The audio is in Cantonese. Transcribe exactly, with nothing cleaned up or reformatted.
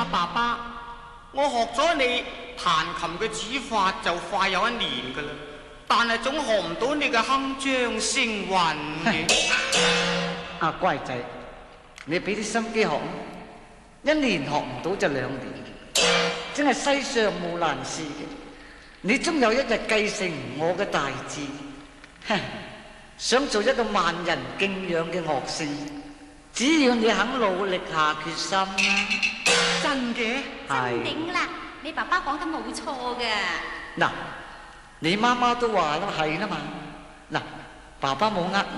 爸爸，我學咗你彈琴嘅指法就快有一年噶啦，但係總學唔到你嘅鏗鏘星雲嘅。 阿乖仔，你俾啲心機學，一年學唔到就兩年，真係世上無難事嘅。你終有一日繼承我嘅大志，想做一個萬人敬仰嘅樂師，只要你肯努力下決心啦。 真嘅？ 真頂啦！你爸爸講得冇錯嘅。 嗱，你媽媽都話啦，係啦嘛。嗱，爸爸冇呃